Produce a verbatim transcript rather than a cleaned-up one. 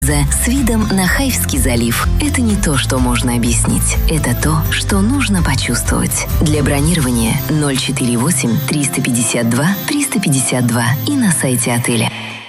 с видом на Хайфский залив. Это не то, что можно объяснить. Это то, что нужно почувствовать. Для бронирования ноль четыре восемь триста пятьдесят два триста пятьдесят два и на сайте отеля.